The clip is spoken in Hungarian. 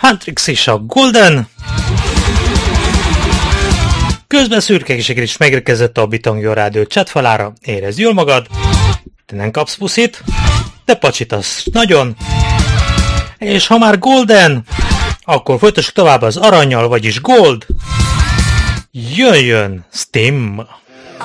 Huntrix és a Golden. Közben szürkeségre is megérkezett a Bitangja Rádió chatfalára. Érezd jól magad. Te nem kapsz puszit, de pacsitas nagyon. És ha már Golden, akkor folytassuk tovább az arannyal, vagyis Gold. Jöjjön Stim!